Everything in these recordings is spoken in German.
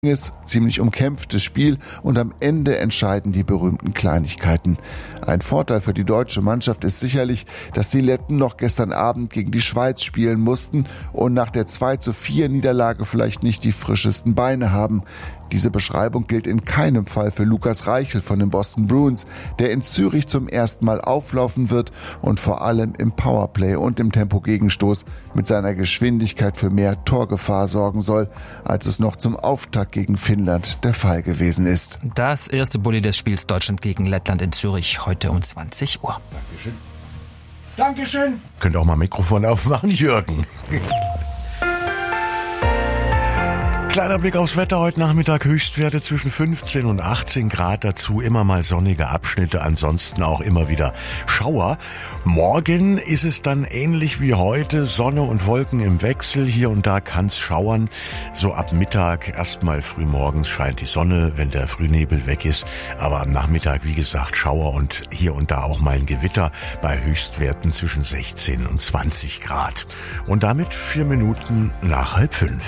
ziemlich umkämpftes Spiel und am Ende entscheiden die berühmten Kleinigkeiten. Ein Vorteil für die deutsche Mannschaft ist sicherlich, dass die Letten noch gestern Abend gegen die Schweiz spielen mussten und nach der 2:4 Niederlage vielleicht nicht die frischesten Beine haben. Diese Beschreibung gilt in keinem Fall für Lukas Reichel von den Boston Bruins, der in Zürich zum ersten Mal auflaufen wird und vor allem im Powerplay und im Tempogegenstoß mit seiner Geschwindigkeit für mehr Torgefahr sorgen soll, als es noch zum Auftakt gegen Finnland der Fall gewesen ist. Das erste Bulli des Spiels Deutschland gegen Lettland in Zürich heute um 20 Uhr. Dankeschön. Dankeschön. Könnt auch mal Mikrofon aufmachen, Jürgen. Kleiner Blick aufs Wetter heute Nachmittag. Höchstwerte zwischen 15 und 18 Grad. Dazu immer mal sonnige Abschnitte, ansonsten auch immer wieder Schauer. Morgen ist es dann ähnlich wie heute. Sonne und Wolken im Wechsel. Hier und da kann's schauern. So ab Mittag, erstmal frühmorgens scheint die Sonne, wenn der Frühnebel weg ist. Aber am Nachmittag, wie gesagt, Schauer und hier und da auch mal ein Gewitter bei Höchstwerten zwischen 16 und 20 Grad. Und damit 4 Minuten nach 4:30.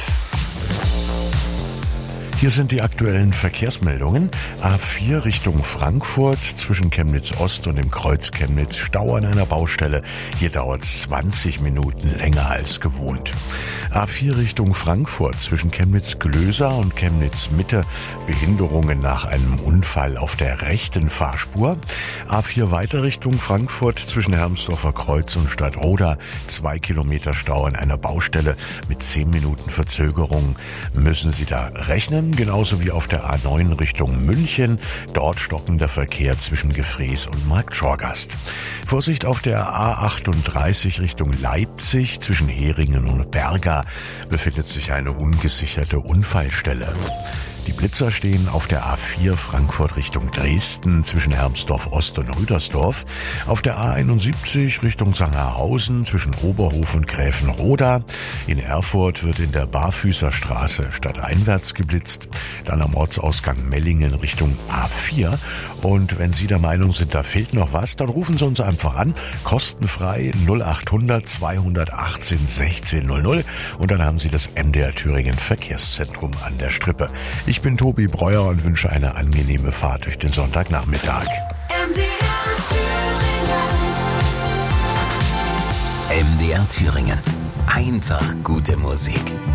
Hier sind die aktuellen Verkehrsmeldungen. A4 Richtung Frankfurt zwischen Chemnitz Ost und dem Kreuz Chemnitz Stau an einer Baustelle. Hier dauert es 20 Minuten länger als gewohnt. A4 Richtung Frankfurt zwischen Chemnitz Glöser und Chemnitz Mitte. Behinderungen nach einem Unfall auf der rechten Fahrspur. A4 weiter Richtung Frankfurt zwischen Hermsdorfer Kreuz und Stadtroda. 2 Kilometer Stau an einer Baustelle mit 10 Minuten Verzögerung. Müssen Sie da rechnen? Genauso wie auf der A9 Richtung München. Dort stockender Verkehr zwischen Gefrees und Marktschorgast. Vorsicht auf der A38 Richtung Leipzig zwischen Heringen und Berga befindet sich eine ungesicherte Unfallstelle. Die Blitzer stehen auf der A4 Frankfurt Richtung Dresden zwischen Hermsdorf Ost und Rüdersdorf, auf der A71 Richtung Sangerhausen zwischen Oberhof und Gräfenroda. In Erfurt wird in der Barfüßerstraße stadteinwärts geblitzt, dann am Ortsausgang Mellingen Richtung A4. Und wenn Sie der Meinung sind, da fehlt noch was, dann rufen Sie uns einfach an, kostenfrei 0800 218 1600 und dann haben Sie das MDR Thüringen Verkehrszentrum an der Strippe. Ich bin Tobi Breuer und wünsche eine angenehme Fahrt durch den Sonntagnachmittag. MDR Thüringen. Einfach gute Musik.